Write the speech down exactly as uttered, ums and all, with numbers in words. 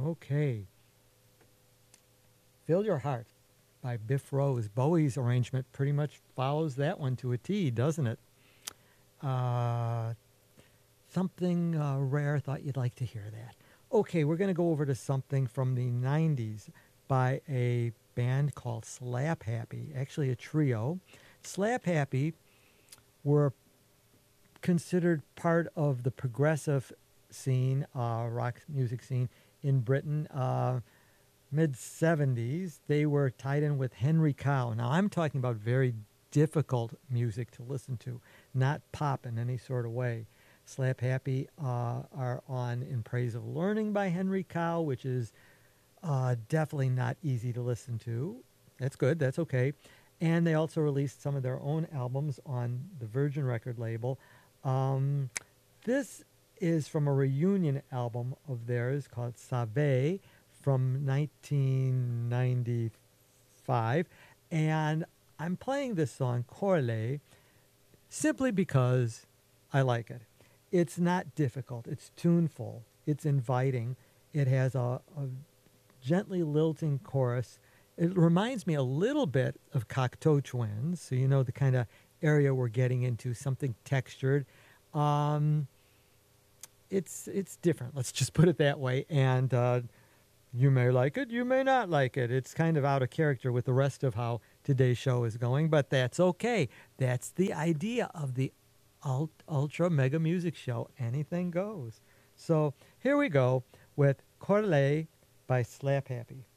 Okay. Fill Your Heart by Biff Rose. Bowie's arrangement pretty much follows that one to a T, doesn't it? Uh, something uh, rare. Thought you'd like to hear that. Okay, we're going to go over to something from the nineties by a band called Slap Happy, actually a trio. Slap Happy were considered part of the progressive scene, uh, rock music scene in Britain. Uh, mid seventies, they were tied in with Henry Cow. Now, I'm talking about very difficult music to listen to, not pop in any sort of way. Slap Happy uh, are on In Praise of Learning by Henry Cow, which is uh, definitely not easy to listen to. That's good, that's okay. And they also released some of their own albums on the Virgin record label. Um, this is from a reunion album of theirs called Save from nineteen ninety-five. And I'm playing this song, Corley, simply because I like it. It's not difficult. It's tuneful. It's inviting. It has a, a gently lilting chorus. It reminds me a little bit of Cocteau Twins, so you know the kind of area we're getting into, something textured. Um, it's it's different. Let's just put it that way. And uh, you may like it, you may not like it. It's kind of out of character with the rest of how today's show is going, but that's okay. That's the idea of the ult- ultra mega music show. Anything goes. So here we go with Corley by Slap Happy.